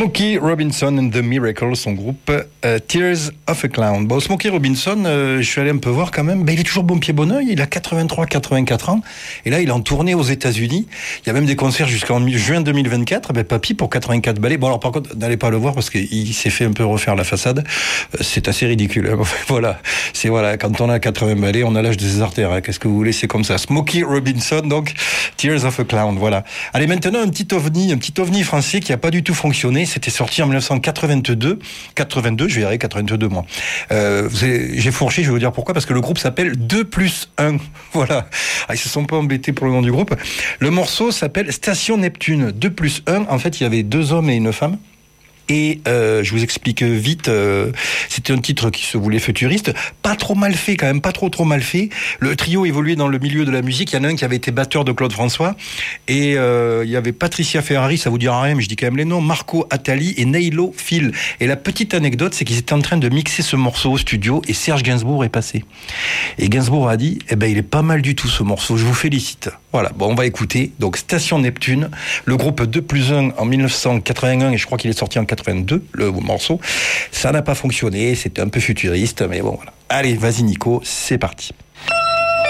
Smokey Robinson and the Miracles, son groupe Tears of a Clown. Bon, Smokey Robinson, je suis allé un peu voir quand même. Ben, il est toujours bon pied bon oeil. Il a 83-84 ans. Et là, il est en tournée aux États-Unis. Il y a même des concerts jusqu'en juin 2024. Ben, papy, pour 84 ballets. Bon, alors par contre, n'allez pas le voir parce qu'il s'est fait un peu refaire la façade. C'est assez ridicule. Hein. Voilà. C'est voilà. Quand on a 80 ballets, on a l'âge des artères. Hein. Qu'est-ce que vous voulez? C'est comme ça. Smokey Robinson, donc Tears of a Clown. Voilà. Allez, maintenant, un petit ovni français qui a pas du tout fonctionné. C'était sorti en 1982, je vais y arriver, 82 moi. J'ai fourché, je vais vous dire pourquoi, parce que le groupe s'appelle 2+1. Voilà. Ah, ils se sont pas embêtés pour le nom du groupe. Le morceau s'appelle Station Neptune. 2+1. En fait, il y avait 2 hommes et une femme. Et je vous explique vite, c'était un titre qui se voulait futuriste, pas trop mal fait quand même, pas trop mal fait. Le trio évoluait dans le milieu de la musique, il y en a un qui avait été batteur de Claude François, et il y avait Patricia Ferrari, ça vous dira rien, mais je dis quand même les noms, Marco Attali et Neilo Phil. Et la petite anecdote, c'est qu'ils étaient en train de mixer ce morceau au studio, et Serge Gainsbourg est passé. Et Gainsbourg a dit, eh ben il est pas mal du tout ce morceau, je vous félicite. Voilà, bon on va écouter, donc Station Neptune, le groupe 2+1 en 1981, et je crois qu'il est sorti en 82, le morceau. Ça n'a pas fonctionné, c'était un peu futuriste, mais bon voilà. Allez, vas-y Nico, c'est parti.